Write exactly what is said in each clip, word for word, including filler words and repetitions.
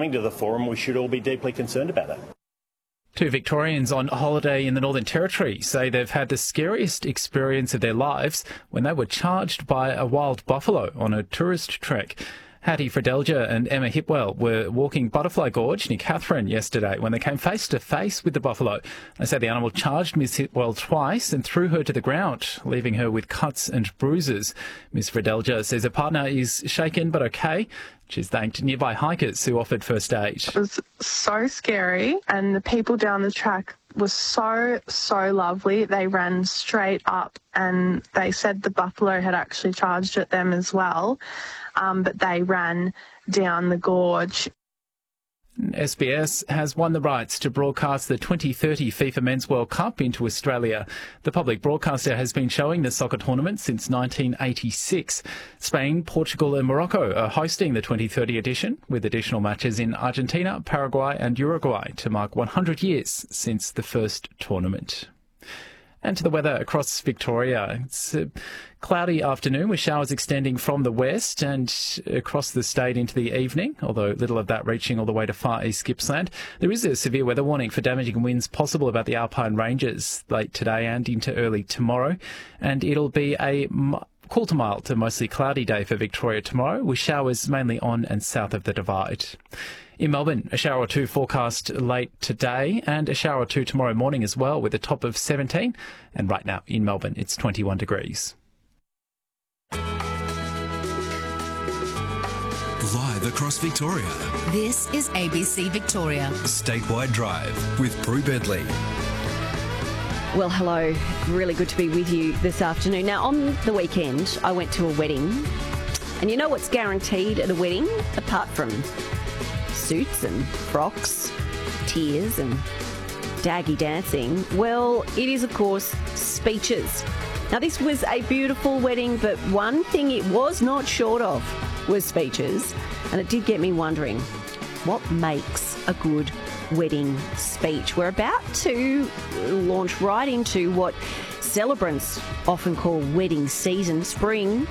coming to the forum, we should all be deeply concerned about it. Two Victorians on holiday in the Northern Territory say they've had the scariest experience of their lives when they were charged by a wild buffalo on a tourist trek. Hattie Fredelja and Emma Hipwell were walking Butterfly Gorge near Katherine yesterday when they came face to face with the buffalo. They say the animal charged Miss Hipwell twice and threw her to the ground, leaving her with cuts and bruises. Miss Fredelja says her partner is shaken but okay. She's thanked nearby hikers who offered first aid. It was so scary, and the people down the track were so, so lovely. They ran straight up and they said the buffalo had actually charged at them as well, um, but they ran down the gorge. S B S has won the rights to broadcast the twenty thirty FIFA Men's World Cup into Australia. The public broadcaster has been showing the soccer tournament since nineteen eighty-six. Spain, Portugal and Morocco are hosting the twenty thirty edition, with additional matches in Argentina, Paraguay and Uruguay to mark one hundred years since the first tournament. And to the weather across Victoria. It's a cloudy afternoon with showers extending from the west and across the state into the evening, although little of that reaching all the way to far east Gippsland. There is a severe weather warning for damaging winds possible about the Alpine Ranges late today and into early tomorrow. And it'll be a cool to mild to mostly cloudy day for Victoria tomorrow, with showers mainly on and south of the Divide. In Melbourne, a shower or two forecast late today and a shower or two tomorrow morning as well, with a top of seventeen. And right now in Melbourne, it's twenty-one degrees. Live across Victoria. This is A B C Victoria. Statewide Drive with Prue Bedley. Well, hello. Really good to be with you this afternoon. Now, on the weekend, I went to a wedding. And you know what's guaranteed at a wedding, apart from suits and frocks, tears and daggy dancing? Well, it is, of course, speeches. Now, this was a beautiful wedding, but one thing it was not short of was speeches. And it did get me wondering, what makes a good wedding speech? We're about to launch right into what celebrants often call wedding season, spring.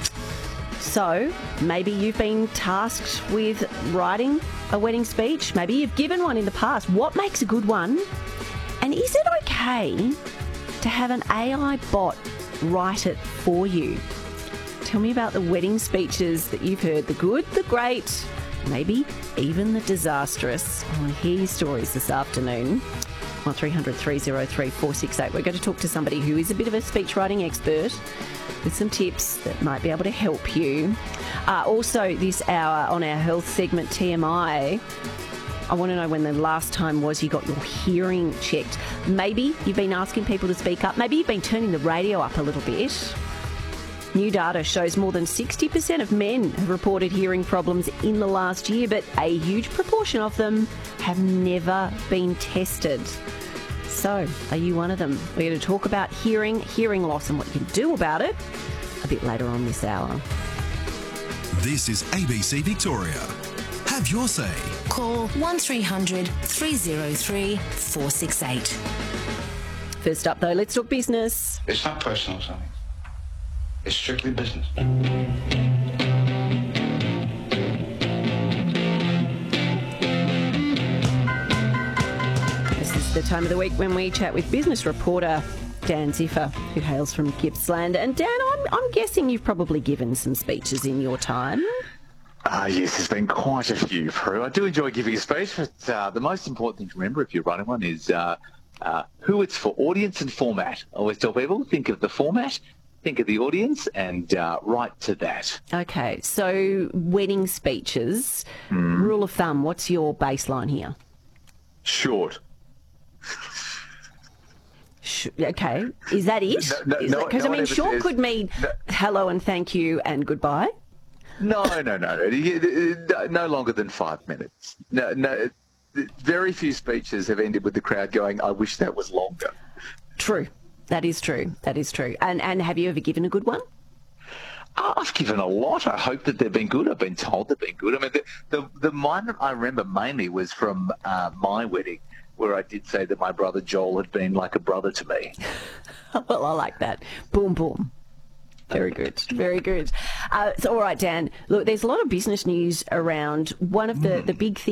So maybe you've been tasked with writing a wedding speech. Maybe you've given one in the past. What makes a good one? And is it okay to have an A I bot write it for you? Tell me about the wedding speeches that you've heard, the good, the great, maybe even the disastrous. I want to hear your stories this afternoon. one three hundred three oh three four six eight. We're going to talk to somebody who is a bit of a speech writing expert with some tips that might be able to help you. Uh, also this hour on our health segment, T M I, I want to know when the last time was you got your hearing checked. Maybe you've been asking people to speak up. Maybe you've been turning the radio up a little bit. New data shows more than sixty percent of men have reported hearing problems in the last year, but a huge proportion of them have never been tested. So, are you one of them? We're going to talk about hearing, hearing loss and what you can do about it a bit later on this hour. This is A B C Victoria. Have your say. Call one three hundred three oh three four six eight. First up, though, let's talk business. It's not personal, Sonny. It's strictly business. This is the time of the week when we chat with business reporter Dan Ziffer, who hails from Gippsland. And Dan, I'm, I'm guessing you've probably given some speeches in your time. Uh, yes, there's been quite a few, Prue. I do enjoy giving a speech, but uh, the most important thing to remember if you're running one is uh, uh, who it's for, audience and format. I always tell people, think of the format, think of the audience, and uh, write to that. Okay, so wedding speeches, mm. rule of thumb, what's your baseline here? Short. Okay, is that it? Because no, no, no, I mean, short says, could mean no, hello and thank you and goodbye. No, no, no, no, no longer than five minutes. No, no, very few speeches have ended with the crowd going, I wish that was longer. True, that is true, that is true. And and have you ever given a good one? I've given a lot. I hope that they've been good. I've been told they've been good. I mean, the the, the one I remember mainly was from uh, my wedding, where I did say that my brother Joel had been like a brother to me. Well, I like that. Boom, boom. Very good. Very good. Uh, so, all right, Dan, look, there's a lot of business news around. One of the, mm. the big things